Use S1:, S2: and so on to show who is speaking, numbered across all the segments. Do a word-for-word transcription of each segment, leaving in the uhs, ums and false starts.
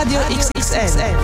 S1: Radio X X L.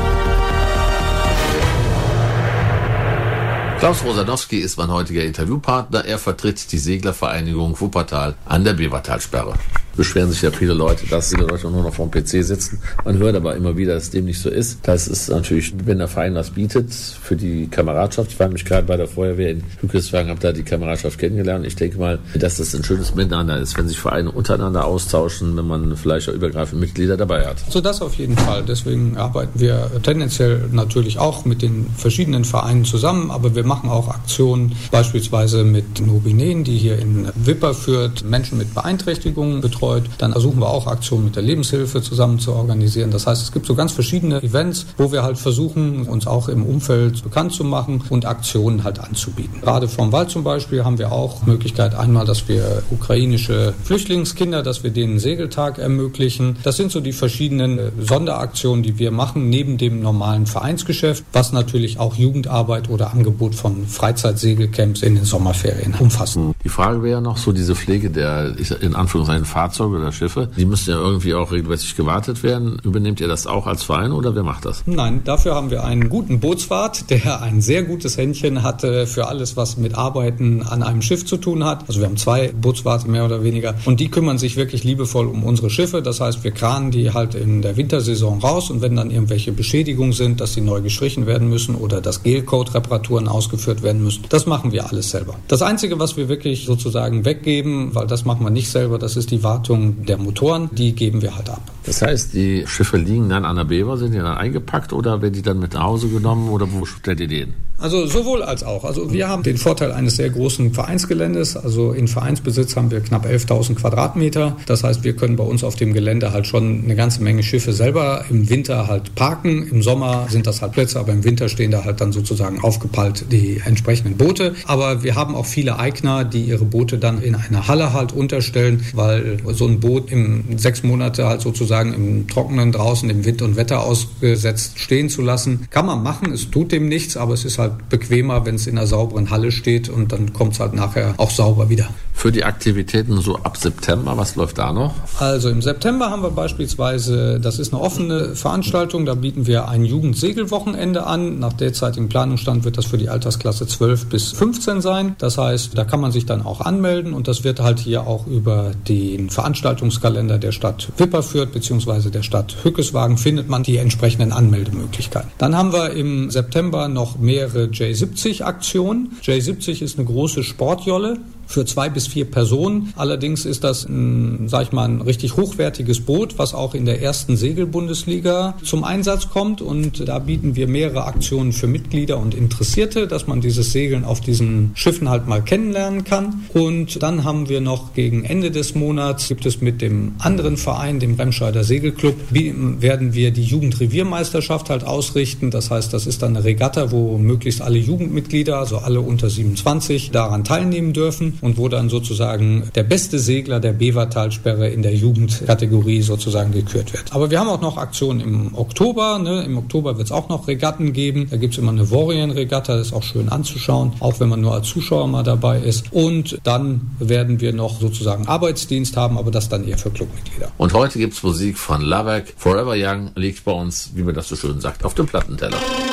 S2: Klaus Rosanowski ist mein heutiger Interviewpartner. Er vertritt die Seglervereinigung Wuppertal an der Bevertalsperre. Beschweren sich ja viele Leute, dass viele Leute nur noch vorm P C sitzen. Man hört aber immer wieder, dass dem nicht so ist. Das ist natürlich, wenn der Verein was bietet für die Kameradschaft. Ich war nämlich gerade bei der Feuerwehr in Hückeswagen, habe da die Kameradschaft kennengelernt. Ich denke mal, dass das ein schönes Miteinander ist, wenn sich Vereine untereinander austauschen, wenn man vielleicht auch übergreifend Mitglieder dabei hat.
S3: So, das auf jeden Fall. Deswegen arbeiten wir tendenziell natürlich auch mit den verschiedenen Vereinen zusammen, aber wir machen auch Aktionen, beispielsweise mit Nobinen, die hier in Wipperfürth Menschen mit Beeinträchtigungen betreuen. Dann versuchen wir auch Aktionen mit der Lebenshilfe zusammen zu organisieren. Das heißt, es gibt so ganz verschiedene Events, wo wir halt versuchen, uns auch im Umfeld bekannt zu machen und Aktionen halt anzubieten. Gerade vom Wald zum Beispiel haben wir auch Möglichkeit einmal, dass wir ukrainische Flüchtlingskinder, dass wir denen einen Segeltag ermöglichen. Das sind so die verschiedenen Sonderaktionen, die wir machen, neben dem normalen Vereinsgeschäft, was natürlich auch Jugendarbeit oder Angebot von Freizeitsegelcamps in den Sommerferien umfasst.
S2: Die Frage wäre ja noch so diese Pflege der, in Anführungszeichen, Fahrzeuge oder Schiffe, die müssen ja irgendwie auch regelmäßig gewartet werden. Übernehmt ihr das auch als Verein oder wer macht das?
S3: Nein, dafür haben wir einen guten Bootswart, der ein sehr gutes Händchen hatte für alles, was mit Arbeiten an einem Schiff zu tun hat. Also wir haben zwei Bootswarte mehr oder weniger und die kümmern sich wirklich liebevoll um unsere Schiffe. Das heißt, wir kranen die halt in der Wintersaison raus und wenn dann irgendwelche Beschädigungen sind, dass sie neu gestrichen werden müssen oder dass Gelcoat-Reparaturen ausgeführt werden müssen, das machen wir alles selber. Das Einzige, was wir wirklich sozusagen weggeben, weil das machen wir nicht selber, das ist die Wartung der Motoren, die geben wir halt ab.
S2: Das heißt, die Schiffe liegen dann an der Bever, sind die dann eingepackt oder werden die dann mit nach Hause genommen oder wo stellt ihr die hin?
S3: Also sowohl als auch. Also wir haben den Vorteil eines sehr großen Vereinsgeländes. Also in Vereinsbesitz haben wir knapp elftausend Quadratmeter. Das heißt, wir können bei uns auf dem Gelände halt schon eine ganze Menge Schiffe selber im Winter halt parken. Im Sommer sind das halt Plätze, aber im Winter stehen da halt dann sozusagen aufgepallt die entsprechenden Boote. Aber wir haben auch viele Eigner, die ihre Boote dann in einer Halle halt unterstellen, weil so ein Boot im sechs Monate halt sozusagen im Trockenen draußen im Wind und Wetter ausgesetzt stehen zu lassen, kann man machen. Es tut dem nichts, aber es ist halt bequemer, wenn es in einer sauberen Halle steht und dann kommt es halt nachher auch sauber wieder.
S2: Für die Aktivitäten so ab September, was läuft da noch?
S3: Also im September haben wir beispielsweise, das ist eine offene Veranstaltung, da bieten wir ein Jugendsegelwochenende an. Nach derzeitigem Planungsstand wird das für die Altersklasse zwölf bis fünfzehn sein. Das heißt, da kann man sich dann auch anmelden und das wird halt hier auch über den Veranstaltungskalender der Stadt Wipperfürth bzw. der Stadt Hückeswagen findet man die entsprechenden Anmeldemöglichkeiten. Dann haben wir im September noch mehrere J siebzig Aktionen. J siebzig ist eine große Sportjolle für zwei bis vier Personen. Allerdings ist das ein, sag ich mal, ein richtig hochwertiges Boot, was auch in der ersten Segelbundesliga zum Einsatz kommt. Und da bieten wir mehrere Aktionen für Mitglieder und Interessierte, dass man dieses Segeln auf diesen Schiffen halt mal kennenlernen kann. Und dann haben wir noch gegen Ende des Monats, gibt es mit dem anderen Verein, dem Remscheider Segelclub, werden wir die Jugendreviermeisterschaft halt ausrichten. Das heißt, das ist dann eine Regatta, wo möglichst alle Jugendmitglieder, also alle unter siebenundzwanzig, daran teilnehmen dürfen. Und wo dann sozusagen der beste Segler der Bevertalsperre in der Jugendkategorie sozusagen gekürt wird. Aber wir haben auch noch Aktionen im Oktober. Ne? Im Oktober wird es auch noch Regatten geben. Da gibt es immer eine Warrior-Regatta, das ist auch schön anzuschauen, auch wenn man nur als Zuschauer mal dabei ist. Und dann werden wir noch sozusagen Arbeitsdienst haben, aber das dann eher für Clubmitglieder.
S2: Und heute gibt es Musik von Lavek. Forever Young liegt bei uns, wie man das so schön sagt, auf dem Plattenteller.